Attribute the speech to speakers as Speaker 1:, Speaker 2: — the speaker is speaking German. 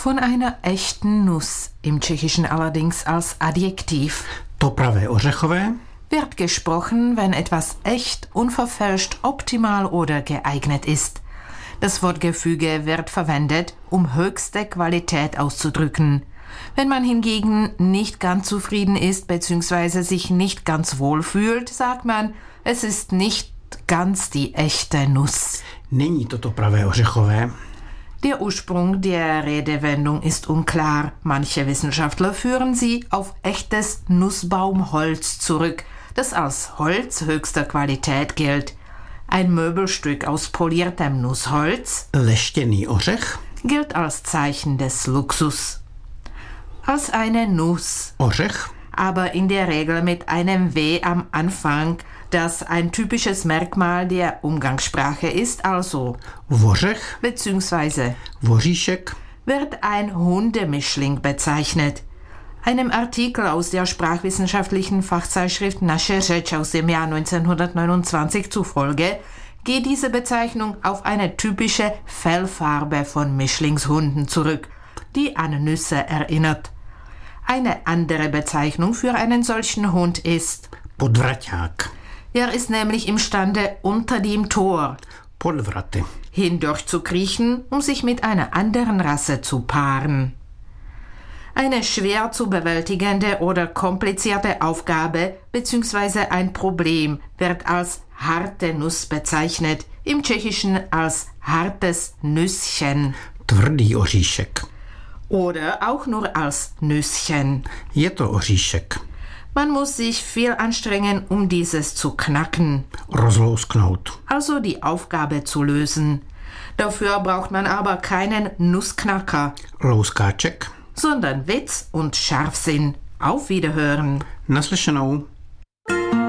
Speaker 1: Von einer echten Nuss, im Tschechischen allerdings als Adjektiv.
Speaker 2: To pravé ořechové
Speaker 1: Wird gesprochen, wenn etwas echt, unverfälscht, optimal oder geeignet ist. Das Wortgefüge wird verwendet, um höchste Qualität auszudrücken. Wenn man hingegen nicht ganz zufrieden ist bzw. sich nicht ganz wohl fühlt, sagt man, es ist nicht ganz die echte Nuss.
Speaker 2: Není to pravé ořechové.
Speaker 1: Der Ursprung der Redewendung ist unklar. Manche Wissenschaftler führen sie auf echtes Nussbaumholz zurück, das als Holz höchster Qualität gilt. Ein Möbelstück aus poliertem Nussholz
Speaker 2: Leštěný ořech,
Speaker 1: gilt als Zeichen des Luxus. Als eine Nuss,
Speaker 2: ořech,
Speaker 1: aber in der Regel mit einem W am Anfang, das ein typisches Merkmal der Umgangssprache ist, also
Speaker 2: vořech,
Speaker 1: beziehungsweise
Speaker 2: voříšek,
Speaker 1: wird ein Hundemischling bezeichnet. Einem Artikel aus der sprachwissenschaftlichen Fachzeitschrift Naše řeč aus dem Jahr 1929 zufolge geht diese Bezeichnung auf eine typische Fellfarbe von Mischlingshunden zurück, die an Nüsse erinnert. Eine andere Bezeichnung für einen solchen Hund ist
Speaker 2: podvraťák,
Speaker 1: Er ist nämlich imstande, unter dem Tor
Speaker 2: podvraty,
Speaker 1: hindurch zu kriechen, um sich mit einer anderen Rasse zu paaren. Eine schwer zu bewältigende oder komplizierte Aufgabe bzw. ein Problem wird als harte Nuss bezeichnet, im Tschechischen als hartes Nüsschen
Speaker 2: tvrdý oříšek.
Speaker 1: oder auch nur als Nüsschen.
Speaker 2: Je to oříšek.
Speaker 1: Man muss sich viel anstrengen, um dieses zu knacken,
Speaker 2: Rozlousknout.
Speaker 1: also die Aufgabe zu lösen. Dafür braucht man aber keinen Nussknacker,
Speaker 2: Louskáček.
Speaker 1: sondern Witz und Scharfsinn. Auf Wiederhören!
Speaker 2: Naslyšenou.